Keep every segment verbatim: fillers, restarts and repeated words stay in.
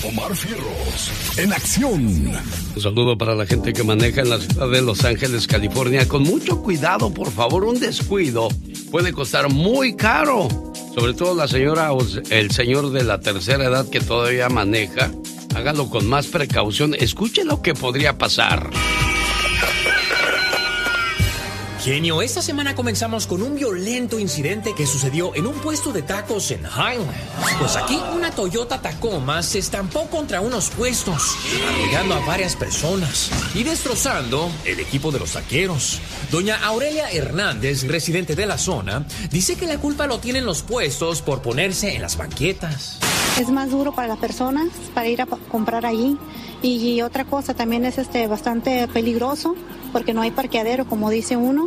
Omar Fierros, en acción. Un saludo para la gente que maneja en la ciudad de Los Ángeles, California. Con mucho cuidado, por favor, un descuido puede costar muy caro. Sobre todo la señora o el señor de la tercera edad que todavía maneja. Hágalo con más precaución. Escuche lo que podría pasar. Genio, esta semana comenzamos con un violento incidente que sucedió en un puesto de tacos en Highland. Pues aquí una Toyota Tacoma se estampó contra unos puestos, arrollando a varias personas y destrozando el equipo de los taqueros. Doña Aurelia Hernández, residente de la zona, dice que la culpa lo tienen los puestos por ponerse en las banquetas. Es más duro para las personas para ir a comprar allí. Y otra cosa también es este bastante peligroso porque no hay parqueadero, como dice uno,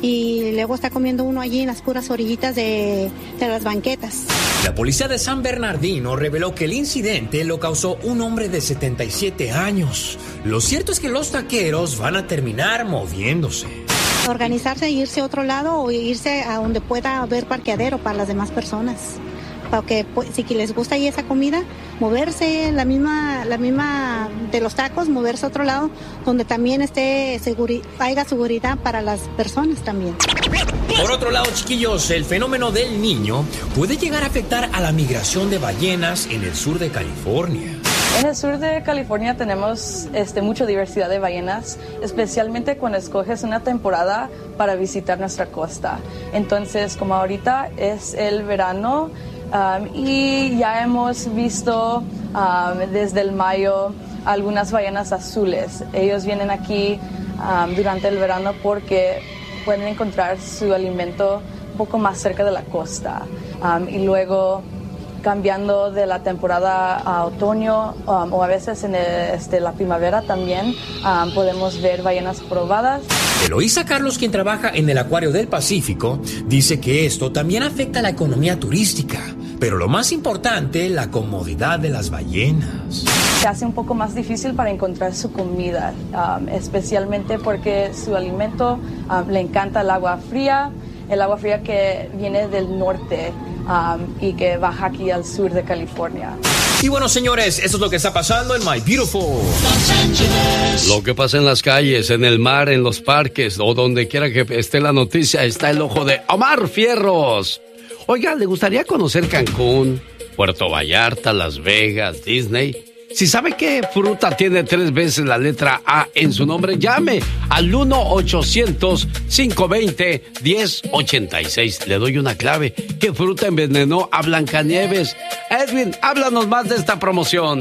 y luego está comiendo uno allí en las puras orillitas de, de las banquetas. La policía de San Bernardino reveló que el incidente lo causó un hombre de setenta y siete años. Lo cierto es que los taqueros van a terminar moviéndose. Organizarse e irse a otro lado o irse a donde pueda haber parqueadero para las demás personas. Porque si les gusta ahí esa comida, moverse la misma, la misma de los tacos, moverse a otro lado donde también esté seguri- haya seguridad para las personas también. Por otro lado, chiquillos, el fenómeno del Niño puede llegar a afectar a la migración de ballenas en el sur de California. En el sur de California tenemos este, mucha diversidad de ballenas, especialmente cuando escoges una temporada para visitar nuestra costa. Entonces, como ahorita es el verano, Um, y ya hemos visto um, desde el mayo algunas ballenas azules. Ellos vienen aquí um, durante el verano porque pueden encontrar su alimento un poco más cerca de la costa. Um, y luego, cambiando de la temporada a otoño um, o a veces en el, este, la primavera también, um, podemos ver ballenas probadas. Eloísa Carlos, quien trabaja en el Acuario del Pacífico, dice que esto también afecta a la economía turística, pero lo más importante, la comodidad de las ballenas. Se hace un poco más difícil para encontrar su comida, um, especialmente porque su alimento um, le encanta el agua fría, el agua fría que viene del norte um, y que baja aquí al sur de California. Y bueno, señores, eso es lo que está pasando en My Beautiful Los Ángeles. Lo que pasa en las calles, en el mar, en los parques o donde quiera que esté la noticia, está el ojo de Omar Fierros. Oiga, ¿le gustaría conocer Cancún, Puerto Vallarta, Las Vegas, Disney? Si sabe qué fruta tiene tres veces la letra A en su nombre, llame al uno ochocientos, cinco veinte, diez ochenta y seis. Le doy una clave. ¿Qué fruta envenenó a Blancanieves? Edwin, háblanos más de esta promoción.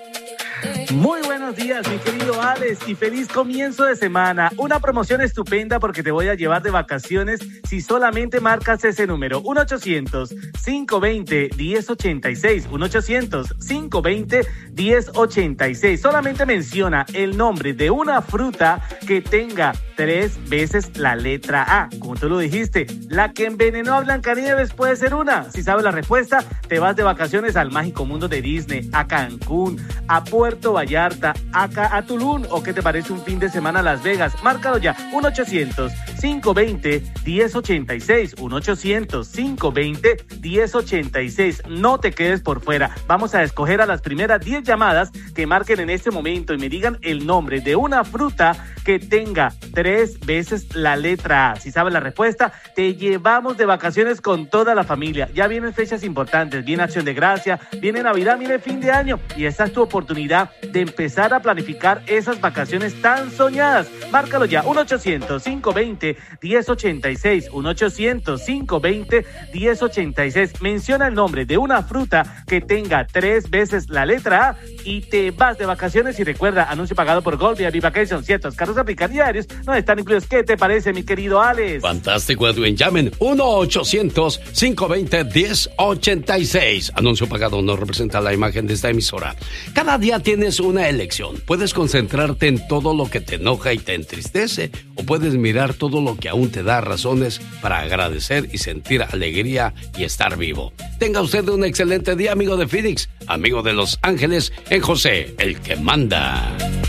Muy buenos días, mi querido Alex, y feliz comienzo de semana. Una promoción estupenda porque te voy a llevar de vacaciones si solamente marcas ese número. uno ochocientos, cinco veinte, diez ochenta y seis. uno ochocientos, cinco veinte, diez ochenta y seis. Solamente menciona el nombre de una fruta que tenga tres veces la letra A. Como tú lo dijiste, la que envenenó a Blancanieves puede ser una. Si sabes la respuesta, te vas de vacaciones al mágico mundo de Disney, a Cancún, a Puerto Vallarta, a, a Tulum, o qué te parece un fin de semana a Las Vegas. Márcalo ya, uno ochocientos, cinco veinte, diez ochenta y seis. uno ochocientos, cinco veinte, diez ochenta y seis. No te quedes por fuera. Vamos a escoger a las primeras diez llamadas que marquen en este momento y me digan el nombre de una fruta que tenga tres veces la letra A. Si sabes la respuesta, te llevamos de vacaciones con toda la familia. Ya vienen fechas importantes, viene Acción de Gracia, viene Navidad, viene fin de año, y esta es tu oportunidad de empezar a planificar esas vacaciones tan soñadas. Márcalo ya, uno ochocientos, cinco veinte, diez ochenta y seis. uno ochocientos, cinco veinte, diez ochenta y seis. Menciona el nombre de una fruta que tenga tres veces la letra A y te vas de vacaciones. Y recuerda, anuncio pagado por Gold V I P Vacation. Ciertos carros aplican diarios no están incluidos. ¿Qué te parece, mi querido Alex? Fantástico, Edwin. Llamen uno ochocientos, cinco veinte, diez ochenta y seis. Anuncio pagado no representa la imagen de esta emisora. Cada día tienes una elección. Puedes concentrarte en todo lo que te enoja y te entristece, o puedes mirar todo lo que aún te da razones para agradecer y sentir alegría y estar vivo. Tenga usted un excelente día, amigo de Phoenix, amigo de Los Ángeles, en José, el que manda.